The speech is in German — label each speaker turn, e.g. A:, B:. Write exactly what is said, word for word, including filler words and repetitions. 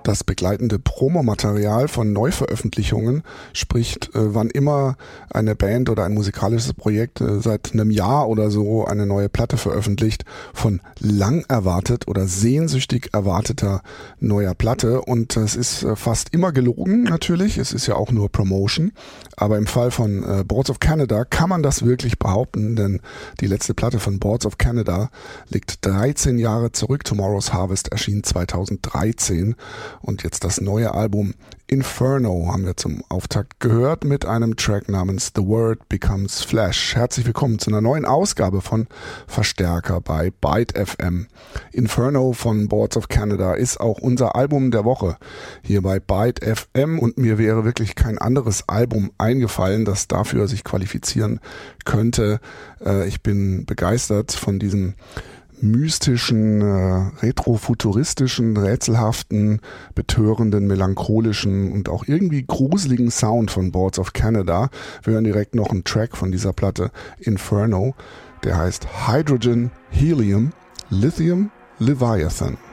A: Das begleitende Promomaterial von Neuveröffentlichungen spricht, äh, wann immer eine Band oder ein musikalisches Projekt äh, seit einem Jahr oder so eine neue Platte veröffentlicht, von lang erwartet oder sehnsüchtig erwarteter neuer Platte. Und es ist äh, fast immer gelogen natürlich, es ist ja auch nur Promotion. Aber im Fall von äh, Boards of Canada kann man das wirklich behaupten, denn die letzte Platte von Boards of Canada liegt dreizehn Jahre zurück. Tomorrow's Harvest erschien zweitausenddreizehn. Und jetzt das neue Album Inferno haben wir zum Auftakt gehört mit einem Track namens The Word Becomes Flesh. Herzlich willkommen zu einer neuen Ausgabe von Verstärker bei Byte F M. Inferno von Boards of Canada ist auch unser Album der Woche hier bei Byte F M und mir wäre wirklich kein anderes Album eingefallen, das dafür sich qualifizieren könnte. Äh, ich bin begeistert von diesem mystischen, äh, retrofuturistischen, rätselhaften, betörenden, melancholischen und auch irgendwie gruseligen Sound von Boards of Canada. Wir hören direkt noch einen Track von dieser Platte, Inferno, der heißt Hydrogen, Helium, Lithium, Leviathan.